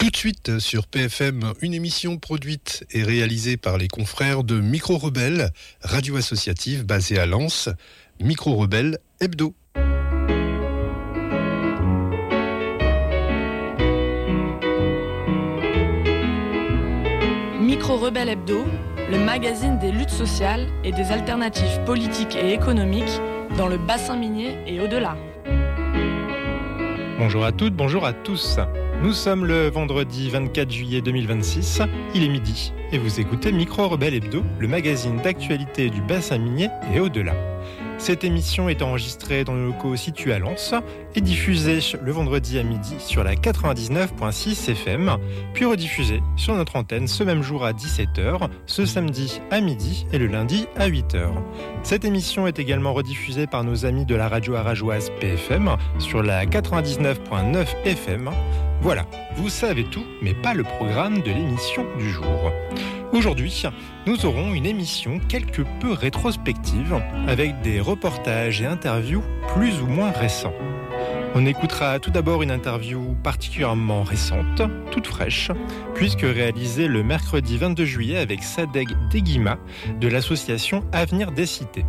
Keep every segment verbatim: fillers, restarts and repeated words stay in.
Tout de suite sur P F M, une émission produite et réalisée par les confrères de Micro Rebelle, radio associative basée à Lens, Micro Rebelle Hebdo. Micro Rebelle Hebdo, le magazine des luttes sociales et des alternatives politiques et économiques dans le bassin minier et au-delà. Bonjour à toutes, bonjour à tous. Nous sommes le vendredi vingt-quatre juillet deux mille vingt-six, il est midi, et vous écoutez Micro Rebelle Hebdo, le magazine d'actualité du bassin minier et au-delà. Cette émission est enregistrée dans nos locaux situés à Lens et diffusée le vendredi à midi sur la quatre-vingt-dix-neuf virgule six F M, puis rediffusée sur notre antenne ce même jour à dix-sept heures, ce samedi à midi et le lundi à huit heures. Cette émission est également rediffusée par nos amis de la radio aragoise P F M sur la quatre-vingt-dix-neuf virgule neuf F M. Voilà, vous savez tout, mais pas le programme de l'émission du jour. Aujourd'hui, nous aurons une émission quelque peu rétrospective avec des reportages et interviews plus ou moins récents. On écoutera tout d'abord une interview particulièrement récente, toute fraîche, puisque réalisée le mercredi vingt-deux juillet avec Sadegh Deghima de l'association Avenir des Cités.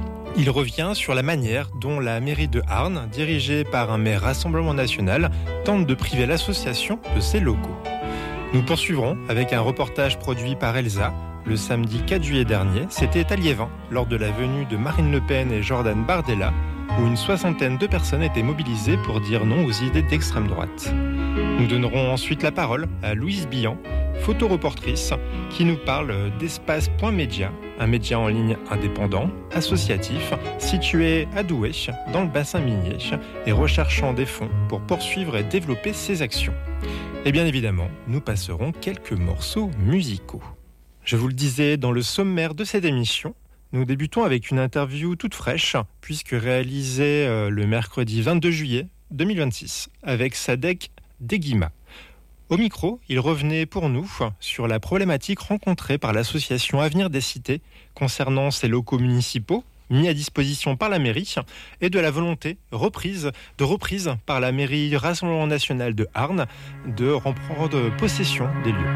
Il revient sur la manière dont la mairie de Arnes, dirigée par un maire Rassemblement National, tente de priver l'association de ses locaux. Nous poursuivrons avec un reportage produit par Elsa. Le samedi quatre juillet dernier, c'était à Liévin, lors de la venue de Marine Le Pen et Jordan Bardella, où une soixantaine de personnes étaient mobilisées pour dire non aux idées d'extrême droite. Nous donnerons ensuite la parole à Louise Billan, photoreportrice, qui nous parle d'Espace Point Média, un média en ligne indépendant, associatif, situé à Douai, dans le bassin minier, et recherchant des fonds pour poursuivre et développer ses actions. Et bien évidemment, nous passerons quelques morceaux musicaux. Je vous le disais dans le sommaire de cette émission, nous débutons avec une interview toute fraîche, puisque réalisée euh, le mercredi vingt-deux juillet deux mille vingt-six, avec Sadegh Deghima. Au micro, il revenait pour nous sur la problématique rencontrée par l'association Avenir des Cités concernant ses locaux municipaux, mis à disposition par la mairie, et de la volonté reprise, de reprise par la mairie Rassemblement National de Arnes de reprendre possession des lieux.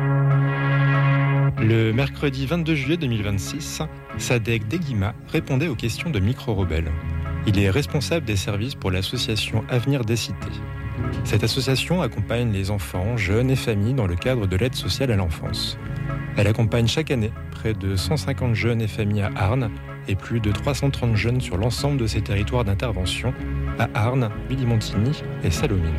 Le mercredi vingt-deux juillet deux mille vingt-six, Sadegh Deghima répondait aux questions de Micro Rebelle. Il est responsable des services pour l'association Avenir des Cités. Cette association accompagne les enfants, jeunes et familles dans le cadre de l'aide sociale à l'enfance. Elle accompagne chaque année près de cent cinquante jeunes et familles à Arnes et plus de trois cent trente jeunes sur l'ensemble de ses territoires d'intervention à Arnes, Billy-Montigny et Salomine.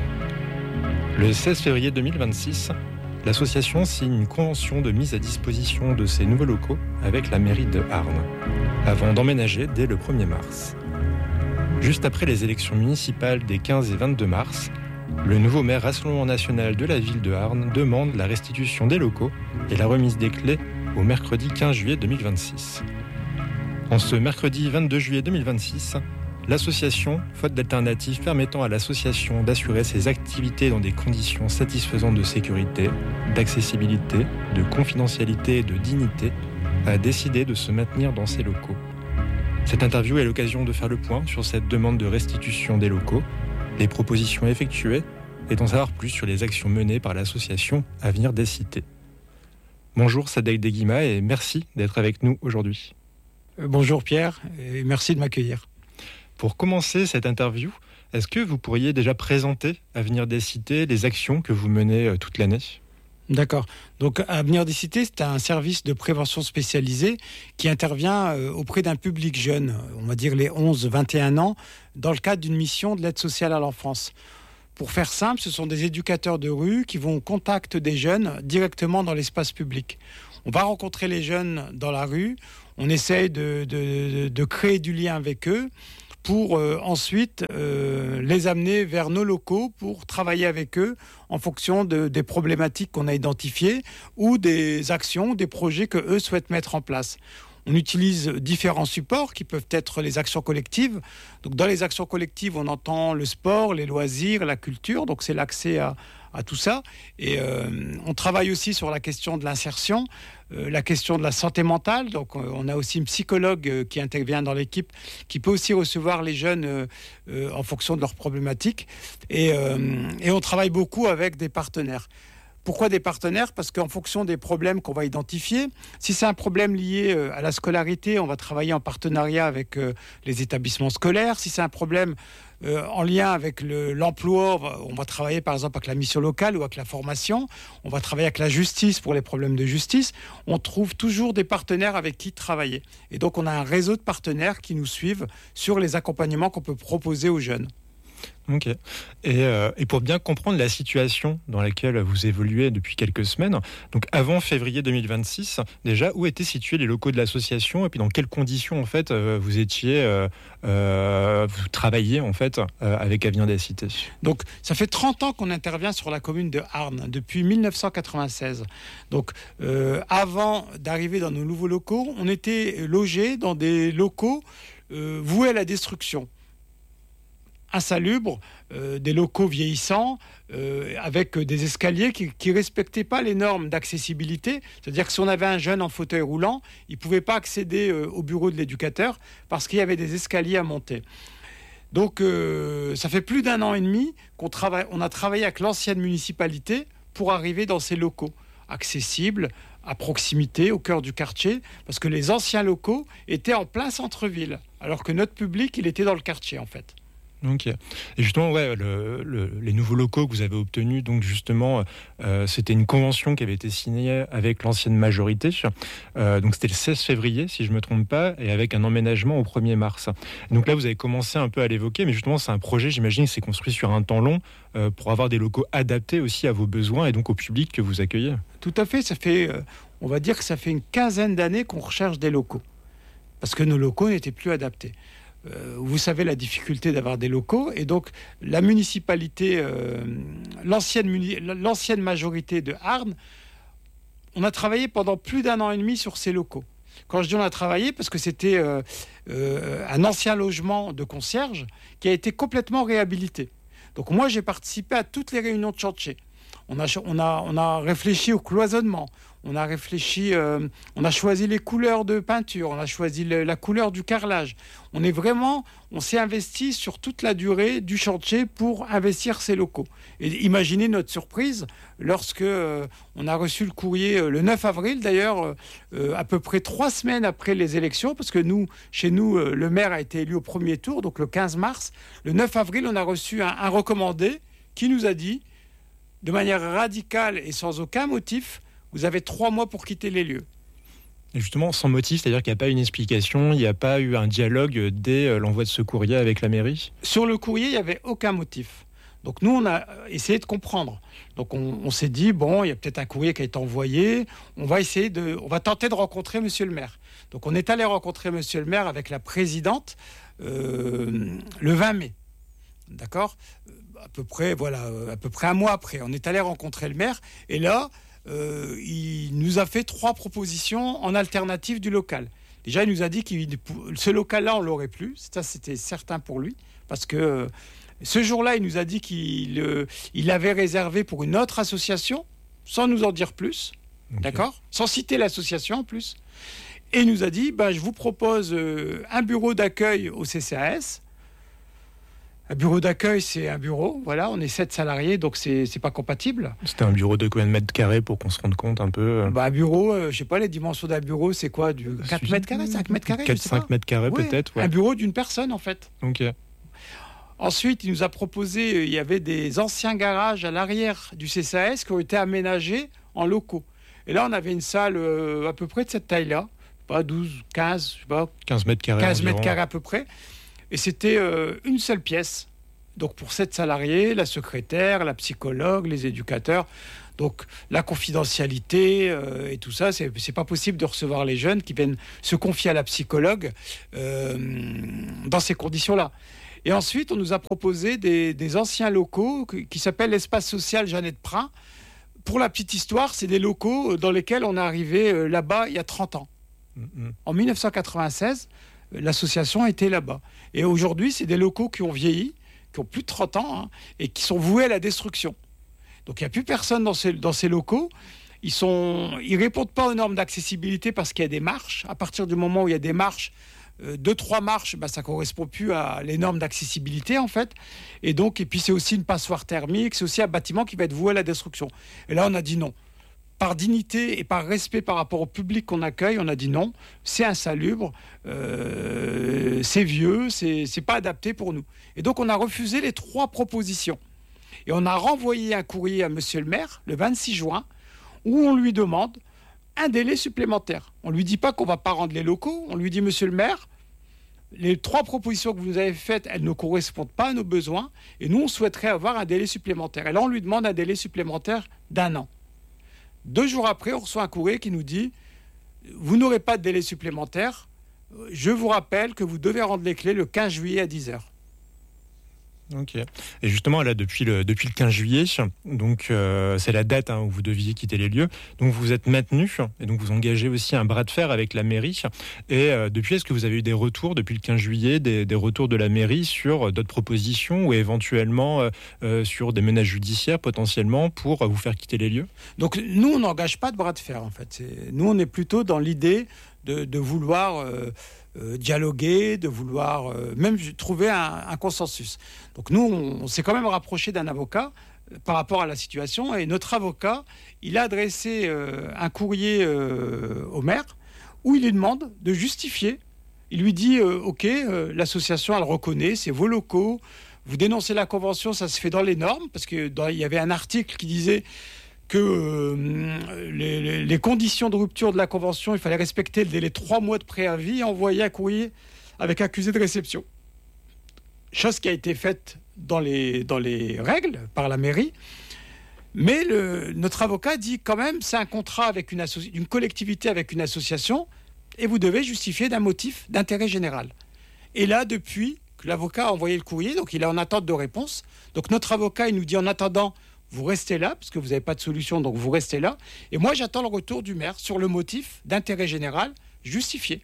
Le seize février deux mille vingt-six, l'association signe une convention de mise à disposition de ses nouveaux locaux avec la mairie de Arnes, avant d'emménager dès le premier mars. Juste après les élections municipales des quinze et vingt-deux mars, le nouveau maire Rassemblement National de la ville de Arnes demande la restitution des locaux et la remise des clés au mercredi quinze juillet deux mille vingt-six. En ce mercredi vingt-deux juillet deux mille vingt-six, l'association, faute d'alternative permettant à l'association d'assurer ses activités dans des conditions satisfaisantes de sécurité, d'accessibilité, de confidentialité et de dignité, a décidé de se maintenir dans ses locaux. Cette interview est l'occasion de faire le point sur cette demande de restitution des locaux, les propositions effectuées et d'en savoir plus sur les actions menées par l'association Avenir des Cités. Bonjour Sadegh Deghima et merci d'être avec nous aujourd'hui. Bonjour Pierre et merci de m'accueillir. Pour commencer cette interview, est-ce que vous pourriez déjà présenter Avenir des Cités, les actions que vous menez toute l'année ? D'accord. Donc Avenir des Cités, c'est un service de prévention spécialisé qui intervient auprès d'un public jeune, on va dire les onze à vingt et un ans, dans le cadre d'une mission de l'aide sociale à l'enfance. Pour faire simple, ce sont des éducateurs de rue qui vont au contact des jeunes directement dans l'espace public. On va rencontrer les jeunes dans la rue, on essaye de, de, de créer du lien avec eux, pour euh, ensuite euh, les amener vers nos locaux pour travailler avec eux en fonction de, des problématiques qu'on a identifiées ou des actions, des projets qu'eux souhaitent mettre en place. On utilise différents supports qui peuvent être les actions collectives. Donc, dans les actions collectives, on entend le sport, les loisirs, la culture. Donc, c'est l'accès à, à tout ça. Et euh, on travaille aussi sur la question de l'insertion, euh, la question de la santé mentale. Donc, euh, on a aussi une psychologue euh, qui intervient dans l'équipe, qui peut aussi recevoir les jeunes euh, euh, en fonction de leurs problématiques. Et, euh, et on travaille beaucoup avec des partenaires. Pourquoi des partenaires ? Parce qu'en fonction des problèmes qu'on va identifier, si c'est un problème lié à la scolarité, on va travailler en partenariat avec les établissements scolaires. Si c'est un problème euh, en lien avec le, l'emploi, on va travailler par exemple avec la mission locale ou avec la formation. On va travailler avec la justice pour les problèmes de justice. On trouve toujours des partenaires avec qui travailler. Et donc on a un réseau de partenaires qui nous suivent sur les accompagnements qu'on peut proposer aux jeunes. Ok. Et, euh, et pour bien comprendre la situation dans laquelle vous évoluez depuis quelques semaines, donc avant février deux mille vingt-six, déjà, où étaient situés les locaux de l'association et puis dans quelles conditions en fait euh, vous étiez, euh, euh, vous travailliez en fait euh, avec Avenir des Cités. Donc ça fait trente ans qu'on intervient sur la commune de Arnes, depuis dix-neuf cent quatre-vingt-seize. Donc euh, avant d'arriver dans nos nouveaux locaux, on était logés dans des locaux euh, voués à la destruction. Insalubres, euh, des locaux vieillissants, euh, avec des escaliers qui ne respectaient pas les normes d'accessibilité. C'est-à-dire que si on avait un jeune en fauteuil roulant, il ne pouvait pas accéder euh, au bureau de l'éducateur parce qu'il y avait des escaliers à monter. Donc, euh, ça fait plus d'un an et demi qu'on travaille, on a travaillé avec l'ancienne municipalité pour arriver dans ces locaux accessibles, à proximité, au cœur du quartier, parce que les anciens locaux étaient en plein centre-ville, alors que notre public, il était dans le quartier, en fait. Ok. Et justement, ouais, le, le, les nouveaux locaux que vous avez obtenus, donc justement, euh, c'était une convention qui avait été signée avec l'ancienne majorité. Euh, donc c'était le seize février, si je ne me trompe pas, et avec un emménagement au premier mars. Donc là, vous avez commencé un peu à l'évoquer, mais justement, c'est un projet, j'imagine, qui s'est construit sur un temps long euh, pour avoir des locaux adaptés aussi à vos besoins et donc au public que vous accueillez. Tout à fait. Ça fait, euh, on va dire que ça fait une quinzaine d'années qu'on recherche des locaux, parce que nos locaux n'étaient plus adaptés. Euh, vous savez la difficulté d'avoir des locaux, et donc la municipalité, euh, l'ancienne, muni- l'ancienne majorité de Arnes, on a travaillé pendant plus d'un an et demi sur ces locaux. Quand je dis on a travaillé, parce que c'était euh, euh, un ancien logement de concierge qui a été complètement réhabilité. Donc moi j'ai participé à toutes les réunions de chantier. On a, on a, on a réfléchi au cloisonnement, on a réfléchi, euh, on a choisi les couleurs de peinture, on a choisi le, la couleur du carrelage. On est vraiment, on s'est investi sur toute la durée du chantier pour investir ces locaux. Et imaginez notre surprise lorsque euh, on a reçu le courrier euh, le neuf avril, d'ailleurs, euh, à peu près trois semaines après les élections, parce que nous, chez nous, euh, le maire a été élu au premier tour, donc le quinze mars. Le neuf avril, on a reçu un, un recommandé qui nous a dit, de manière radicale et sans aucun motif, vous avez trois mois pour quitter les lieux. Et justement, sans motif, c'est-à-dire qu'il n'y a pas une explication, il n'y a pas eu un dialogue dès l'envoi de ce courrier avec la mairie ? Sur le courrier, il n'y avait aucun motif. Donc nous, on a essayé de comprendre. Donc on, on s'est dit, bon, il y a peut-être un courrier qui a été envoyé, on va essayer de, on va tenter de rencontrer monsieur le maire. Donc on est allé rencontrer monsieur le maire avec la présidente euh, le vingt mai. D'accord ? À peu près, voilà, à peu près un mois après, on est allé rencontrer le maire, et là, euh, il nous a fait trois propositions en alternative du local. Déjà, il nous a dit que ce local-là, on l'aurait plus. Ça, c'était certain pour lui, parce que euh, ce jour-là, il nous a dit qu'il euh, il l'avait réservé pour une autre association, sans nous en dire plus, okay. D'accord ? Sans citer l'association en plus. Et il nous a dit, ben, je vous propose euh, un bureau d'accueil au C C A S. Un bureau d'accueil, c'est un bureau, voilà, on est sept salariés, donc c'est, c'est pas compatible. C'était un bureau de combien de mètres carrés pour qu'on se rende compte un peu bah, un bureau, euh, je sais pas, les dimensions d'un bureau, c'est quoi, du quatre mètres carrés, cinq mètres carrés quatre cinq mètres carrés ouais, peut-être, ouais. Un bureau d'une personne, en fait. Ok. Ensuite, il nous a proposé, il y avait des anciens garages à l'arrière du C C A S qui ont été aménagés en locaux. Et là, on avait une salle euh, à peu près de cette taille-là, pas douze, quinze, je sais pas. quinze mètres carrés. quinze mètres carrés à peu près. Et c'était euh, une seule pièce. Donc pour sept salariés, la secrétaire, la psychologue, les éducateurs. Donc la confidentialité euh, et tout ça, c'est, c'est pas possible de recevoir les jeunes qui viennent se confier à la psychologue euh, dans ces conditions-là. Et ensuite, on nous a proposé des, des anciens locaux qui, qui s'appellent l'espace social Jeannette Prin. Pour la petite histoire, c'est des locaux dans lesquels on est arrivé euh, là-bas il y a trente ans. Mm-hmm. En dix-neuf cent quatre-vingt-seize, l'association était là-bas. Et aujourd'hui, c'est des locaux qui ont vieilli, qui ont plus de trente ans, hein, et qui sont voués à la destruction. Donc il n'y a plus personne dans ces, dans ces locaux. Ils ne ils répondent pas aux normes d'accessibilité parce qu'il y a des marches. À partir du moment où il y a des marches, euh, deux, trois marches, bah, ça ne correspond plus à les normes d'accessibilité en fait. Et donc, et puis c'est aussi une passoire thermique, c'est aussi un bâtiment qui va être voué à la destruction. Et là, on a dit non. Par dignité et par respect par rapport au public qu'on accueille, on a dit non, c'est insalubre, euh, c'est vieux, c'est, c'est pas adapté pour nous. Et donc, on a refusé les trois propositions. Et on a renvoyé un courrier à monsieur le maire le vingt-six juin, où on lui demande un délai supplémentaire. On ne lui dit pas qu'on ne va pas rendre les locaux, on lui dit, monsieur le maire, les trois propositions que vous nous avez faites, elles ne correspondent pas à nos besoins, et nous, on souhaiterait avoir un délai supplémentaire. Et là, on lui demande un délai supplémentaire d'un an. Deux jours après, on reçoit un courrier qui nous dit, vous n'aurez pas de délai supplémentaire, je vous rappelle que vous devez rendre les clés le quinze juillet à dix heures. Ok. Et justement, là, depuis le, depuis le quinze juillet, donc euh, c'est la date hein, où vous deviez quitter les lieux. Donc vous êtes maintenu et donc vous engagez aussi un bras de fer avec la mairie. Et euh, depuis, est-ce que vous avez eu des retours depuis le quinze juillet, des, des retours de la mairie sur d'autres propositions ou éventuellement euh, euh, sur des menaces judiciaires potentiellement pour vous faire quitter les lieux ? Donc nous, on n'engage pas de bras de fer en fait. C'est, nous, on est plutôt dans l'idée de, de vouloir euh, euh, dialoguer, de vouloir euh, même trouver un, un consensus. Donc nous, on, on s'est quand même rapproché d'un avocat euh, par rapport à la situation. Et notre avocat, il a adressé euh, un courrier euh, au maire où il lui demande de justifier. Il lui dit euh, « Ok, euh, l'association, elle reconnaît, c'est vos locaux. Vous dénoncez la convention, ça se fait dans les normes. » Parce qu'il y avait un article qui disait que euh, les, les conditions de rupture de la convention, il fallait respecter le délai de trois mois de préavis et envoyer un courrier avec accusé de réception. Chose qui a été faite dans les, dans les règles par la mairie. Mais le, notre avocat dit quand même, c'est un contrat avec une, associ- une collectivité avec une association et vous devez justifier d'un motif d'intérêt général. Et là, depuis que l'avocat a envoyé le courrier, donc il est en attente de réponse. Donc notre avocat, il nous dit en attendant, vous restez là, parce que vous n'avez pas de solution, donc vous restez là. Et moi, j'attends le retour du maire sur le motif d'intérêt général justifié.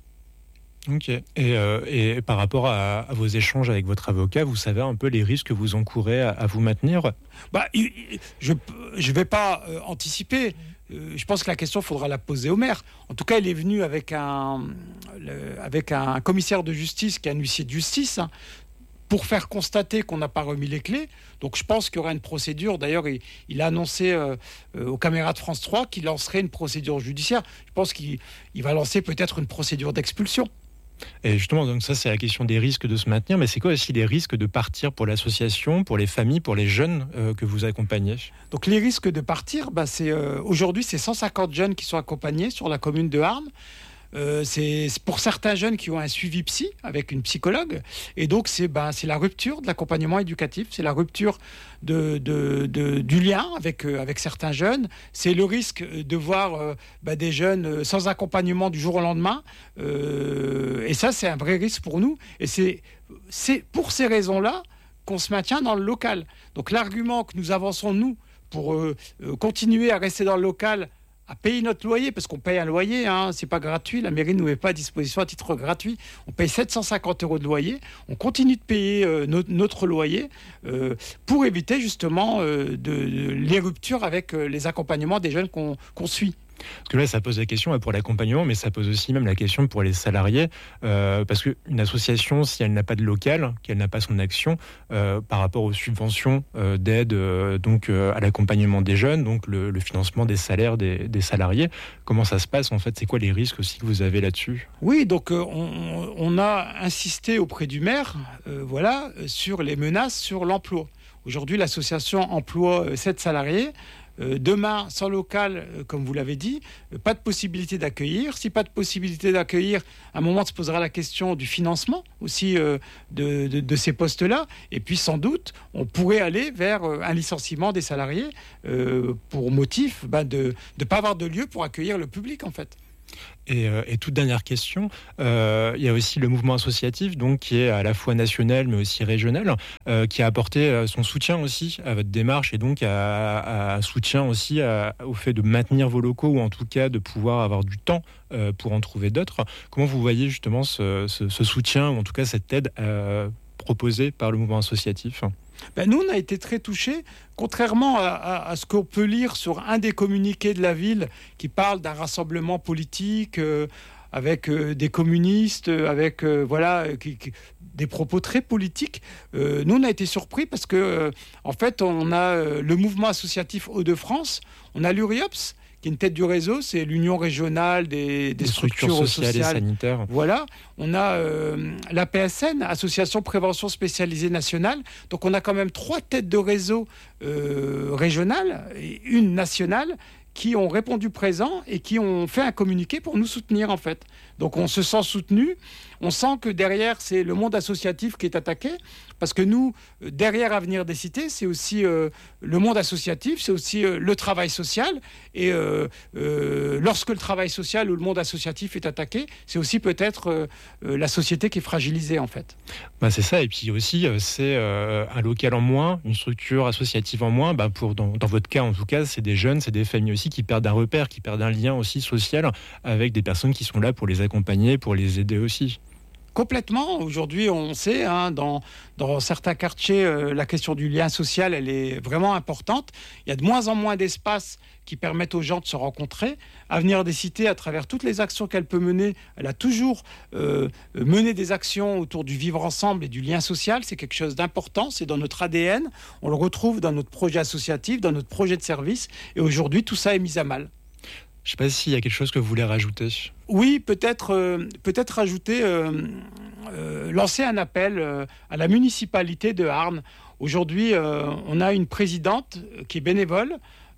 Ok. Et, euh, et par rapport à, à vos échanges avec votre avocat, vous savez un peu les risques que vous encourez à, à vous maintenir ? Bah, je ne vais pas euh, anticiper. Euh, je pense que la question, il faudra la poser au maire. En tout cas, il est venu avec un, le, avec un commissaire de justice qui est un huissier de justice, hein, pour faire constater qu'on n'a pas remis les clés. Donc je pense qu'il y aura une procédure. D'ailleurs, il, il a annoncé euh, euh, aux caméras de France trois qu'il lancerait une procédure judiciaire. Je pense qu'il il va lancer peut-être une procédure d'expulsion. Et justement, donc ça, c'est la question des risques de se maintenir. Mais c'est quoi aussi les risques de partir pour l'association, pour les familles, pour les jeunes euh, que vous accompagnez ? Donc les risques de partir, bah, c'est, euh, aujourd'hui, c'est cent cinquante jeunes qui sont accompagnés sur la commune de Harmes. Euh, c'est pour certains jeunes qui ont un suivi psy avec une psychologue, et donc c'est, ben, c'est la rupture de l'accompagnement éducatif, c'est la rupture de, de, de, du lien avec, euh, avec certains jeunes, c'est le risque de voir euh, ben, des jeunes sans accompagnement du jour au lendemain, euh, et ça c'est un vrai risque pour nous, et c'est, c'est pour ces raisons-là qu'on se maintient dans le local. Donc l'argument que nous avançons, nous, pour euh, euh, continuer à rester dans le local, à payer notre loyer, parce qu'on paye un loyer, hein, c'est pas gratuit, la mairie ne nous met pas à disposition à titre gratuit, on paye sept cent cinquante euros de loyer, on continue de payer euh, no- notre loyer euh, pour éviter justement euh, de, de, les ruptures avec euh, les accompagnements des jeunes qu'on, qu'on suit. Parce que là, ça pose la question pour l'accompagnement, mais ça pose aussi même la question pour les salariés, euh, parce qu'une association, si elle n'a pas de local, qu'elle n'a pas son action, euh, par rapport aux subventions euh, d'aide euh, donc euh, à l'accompagnement des jeunes, donc le, le financement des salaires des, des salariés, comment ça se passe en fait ? C'est quoi les risques aussi que vous avez là-dessus ? Oui, donc euh, on, on a insisté auprès du maire, euh, voilà, sur les menaces sur l'emploi. Aujourd'hui, l'association emploie euh, sept salariés. Euh, demain, sans local, euh, comme vous l'avez dit, euh, pas de possibilité d'accueillir. Si pas de possibilité d'accueillir, à un moment se posera la question du financement aussi euh, de, de, de ces postes-là. Et puis sans doute, on pourrait aller vers euh, un licenciement des salariés euh, pour motif ben, de ne pas avoir de lieu pour accueillir le public en fait. Et, euh, et toute dernière question, euh, il y a aussi le mouvement associatif, donc qui est à la fois national mais aussi régional, euh, qui a apporté euh, son soutien aussi à votre démarche et donc à, à, à soutien aussi à, au fait de maintenir vos locaux ou en tout cas de pouvoir avoir du temps euh, pour en trouver d'autres. Comment vous voyez justement ce, ce, ce soutien ou en tout cas cette aide euh, proposée par le mouvement associatif ? Ben nous, on a été très touchés, contrairement à, à, à ce qu'on peut lire sur un des communiqués de la ville qui parle d'un rassemblement politique euh, avec euh, des communistes, avec euh, voilà, euh, qui, qui, des propos très politiques. Euh, nous, on a été surpris parce que, euh, en fait, on a euh, le mouvement associatif Hauts-de-France, on a l'URIOPS, qui est une tête du réseau, c'est l'Union régionale des, des, des structures, structures sociales, sociales et sanitaires. Voilà. On a euh, la P S N, Association Prévention Spécialisée Nationale. Donc on a quand même trois têtes de réseau euh, régionales et une nationale qui ont répondu présent et qui ont fait un communiqué pour nous soutenir en fait. Donc on se sent soutenu, on sent que derrière c'est le monde associatif qui est attaqué, parce que nous, derrière Avenir des Cités, c'est aussi euh, le monde associatif, c'est aussi euh, le travail social, et euh, euh, lorsque le travail social ou le monde associatif est attaqué, c'est aussi peut-être euh, euh, la société qui est fragilisée en fait. Bah c'est ça, et puis aussi c'est euh, un local en moins, une structure associative en moins, bah pour, dans, dans votre cas en tout cas, c'est des jeunes, c'est des familles aussi qui perdent un repère, qui perdent un lien aussi social avec des personnes qui sont là pour les accompagner, pour les aider aussi. Complètement. Aujourd'hui, on sait, hein, dans, dans certains quartiers, euh, la question du lien social, elle est vraiment importante. Il y a de moins en moins d'espaces qui permettent aux gens de se rencontrer. Avenir des Cités, à travers toutes les actions qu'elle peut mener, elle a toujours euh, mené des actions autour du vivre ensemble et du lien social. C'est quelque chose d'important, c'est dans notre A D N. On le retrouve dans notre projet associatif, dans notre projet de service. Et aujourd'hui, tout ça est mis à mal. Je ne sais pas s'il y a quelque chose que vous voulez rajouter. Oui, peut-être, euh, peut-être rajouter, euh, euh, lancer un appel euh, à la municipalité de Arnes. Aujourd'hui, euh, on a une présidente qui est bénévole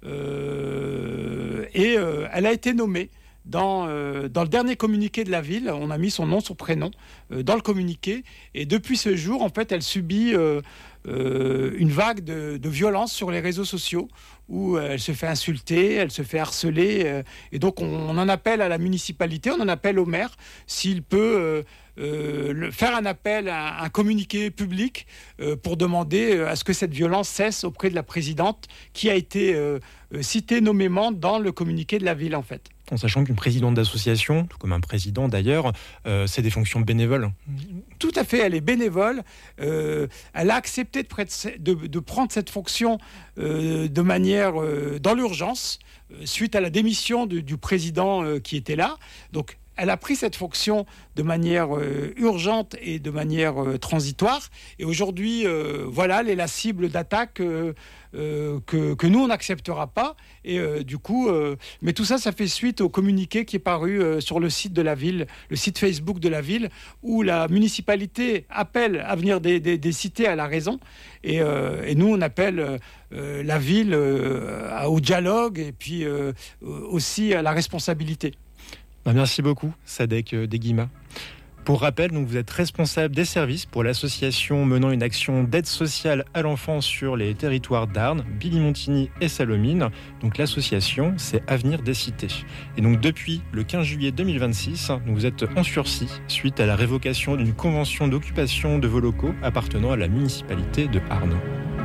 euh, et euh, elle a été nommée. Dans, euh, dans le dernier communiqué de la ville, on a mis son nom, son prénom euh, dans le communiqué. Et depuis ce jour, en fait, elle subit euh, euh, une vague de, de violence sur les réseaux sociaux où euh, elle se fait insulter, elle se fait harceler. Euh, et donc, on, on en appelle à la municipalité, on en appelle au maire s'il peut euh, euh, le, faire un appel, un, un communiqué public euh, pour demander euh, à ce que cette violence cesse auprès de la présidente qui a été euh, citée nommément dans le communiqué de la ville, en fait. En sachant qu'une présidente d'association, tout comme un président d'ailleurs, euh, c'est des fonctions bénévoles. Tout à fait, elle est bénévole. Euh, elle a accepté de, prêtre, de, de prendre cette fonction euh, de manière euh, dans l'urgence, euh, suite à la démission de, du président euh, qui était là. Donc, elle a pris cette fonction de manière euh, urgente et de manière euh, transitoire. Et aujourd'hui, euh, voilà, elle est la cible d'attaque euh, euh, que, que nous, on n'acceptera pas. Et euh, du coup, euh, mais tout ça, ça fait suite au communiqué qui est paru euh, sur le site de la ville, le site Facebook de la ville, où la municipalité appelle Avenir des, des, des Cités à la raison. Et, euh, et nous, on appelle euh, la ville euh, au dialogue et puis euh, aussi à la responsabilité. Merci beaucoup, Sadek Deguima. Pour rappel, donc vous êtes responsable des services pour l'association menant une action d'aide sociale à l'enfance sur les territoires d'Arnes, Billy-Montigny et Salomine. Donc l'association, c'est Avenir des Cités. Et donc depuis le quinze juillet deux mille vingt-six, vous êtes en sursis suite à la révocation d'une convention d'occupation de vos locaux appartenant à la municipalité de Arnes.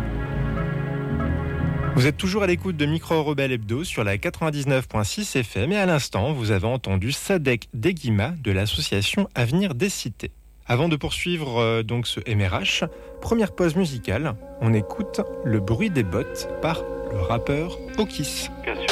Vous êtes toujours à l'écoute de Micro Rebelle Hebdo sur la quatre-vingt-dix-neuf virgule six F M et à l'instant, vous avez entendu Sadek Deguima de l'association Avenir des Cités. Avant de poursuivre euh, donc ce M R H, première pause musicale, on écoute Le bruit des bottes par le rappeur Okis.